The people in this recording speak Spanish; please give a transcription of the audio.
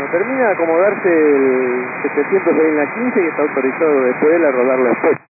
termina de acomodarse el 700 de la 15 y está autorizado después de él a rodarlo después.